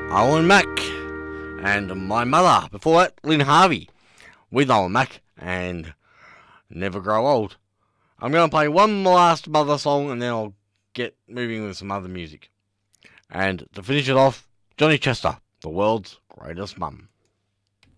Owen Mack. And my mother, before that, Lynn Harvey, with Owen Mack and Never Grow Old. I'm going to play one last mother song and then I'll get moving with some other music. And to finish it off, Johnny Chester, the world's greatest mum.